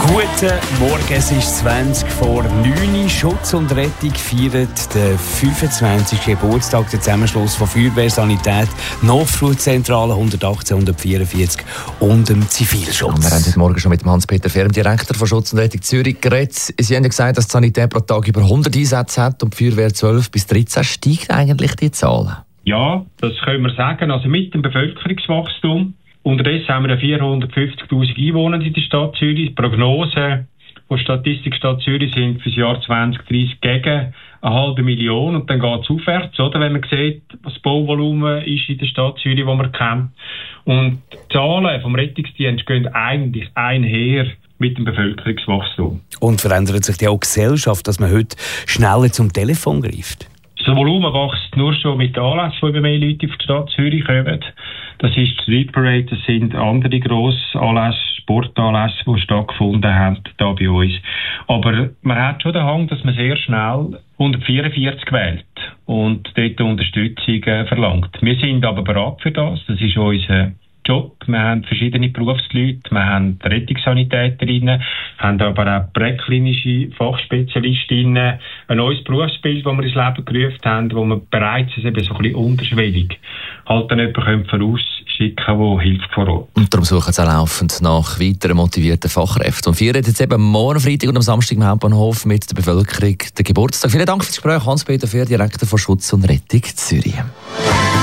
Guten Morgen, es ist 20 vor 9 Uhr. Schutz und Rettung feiert den 25. Geburtstag, der Zusammenschluss von Feuerwehr, Sanität, Notfallzentrale 118, 144 und dem Zivilschutz. Wir haben heute Morgen schon mit dem Hans-Peter Ferm, Direktor von Schutz und Rettung Zürich, geredet. Sie haben ja gesagt, dass die Sanität pro Tag über 100 Einsätze hat und die Feuerwehr 12 bis 13. Steigt eigentlich die Zahl? Ja, das können wir sagen. Also mit dem Bevölkerungswachstum. Unterdessen haben wir 450'000 Einwohner in der Stadt Zürich. Die Prognosen von Statistik Stadt Zürich sind für das Jahr 2030 gegen 500'000 und dann geht es aufwärts, oder? Wenn man sieht, was das Bauvolumen ist in der Stadt Zürich, das man kennt. Und die Zahlen vom Rettungsdienst gehen eigentlich einher mit dem Bevölkerungswachstum. Und verändert sich ja auch die Gesellschaft, dass man heute schneller zum Telefon greift? Das Volumen wächst nur schon mit den Anlässen, wo immer mehr Leute auf die Stadt Zürich kommen. Das ist die Street Parade, das sind andere grosse Anlässe, Sportanlässe, die stattgefunden haben hier bei uns. Aber man hat schon den Hang, dass man sehr schnell 144 wählt und dort Unterstützung verlangt. Wir sind aber bereit für das, das ist unser Job. Wir haben verschiedene Berufsleute, wir haben Rettungssanitäterinnen, haben aber auch präklinische Fachspezialistinnen. Ein neues Berufsbild, das wir ins Leben gerufen haben, wo wir bereits eben so ein bisschen unterschwellig halt dann jemanden vorausschicken können, der hilft vor Ort. Und darum suchen sie auch laufend nach weiteren motivierten Fachkräften. Und feiern jetzt eben morgen Freitag und am Samstag im Hauptbahnhof mit der Bevölkerung den Geburtstag. Vielen Dank für das Gespräch, Hans-Peter Fehr, Direktor von Schutz und Rettung Zürich.